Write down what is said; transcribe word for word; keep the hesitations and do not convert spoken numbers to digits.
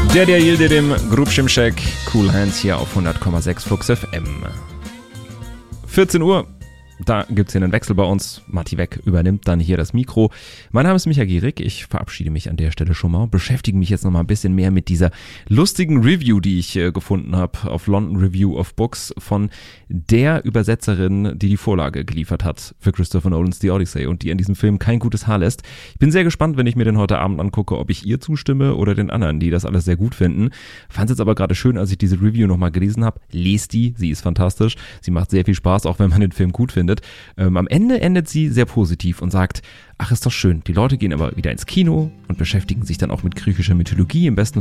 Der, der Yilde dem Grub Schimschek, Cool Hands hier auf hundert Komma sechs Flux F M. vierzehn Uhr. Da gibt's hier einen Wechsel bei uns. Matti Weg übernimmt dann hier das Mikro. Mein Name ist Micha Gierig. Ich verabschiede mich an der Stelle schon mal. Beschäftige mich jetzt noch mal ein bisschen mehr mit dieser lustigen Review, die ich äh, gefunden habe auf London Review of Books von der Übersetzerin, die die Vorlage geliefert hat für Christopher Nolans The Odyssey und die in diesem Film kein gutes Haar lässt. Ich bin sehr gespannt, wenn ich mir den heute Abend angucke, ob ich ihr zustimme oder den anderen, die das alles sehr gut finden. Fand es jetzt aber gerade schön, als ich diese Review noch mal gelesen habe. Lest die, sie ist fantastisch. Sie macht sehr viel Spaß, auch wenn man den Film gut findet. Ähm, am Ende endet sie sehr positiv und sagt, ach, ist doch schön, die Leute gehen aber wieder ins Kino und beschäftigen sich dann auch mit griechischer Mythologie, im besten